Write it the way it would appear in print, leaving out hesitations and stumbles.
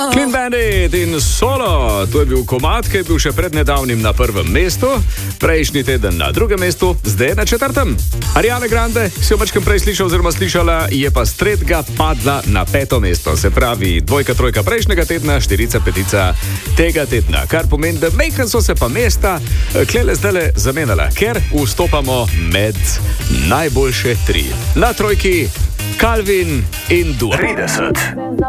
Clean Bandit in Solo, to je bil komad, ki je bil še pred nedavnim na prvem mestu, prejšnji teden na drugem mestu, zdaj na četrtem. Ariana Grande, si jo mačkem prej slišal oziroma slišala, je pa s tretjega padla na 5. mesto, se pravi 2-3 prejšnjega tedna, 4-5 tega tedna, kar pomeni, da mejkan so se pa mesta klele zdajle zamenjala, ker vstopamo med najboljše 3. Na trojki Calvin in Dua. 30.